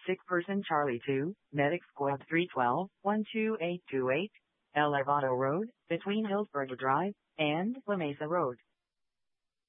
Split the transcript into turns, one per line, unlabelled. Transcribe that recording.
Sick person Charlie 2, Medic Squad 312, 12828, El Arvado Road, between Hillsborough Drive and La Mesa Road.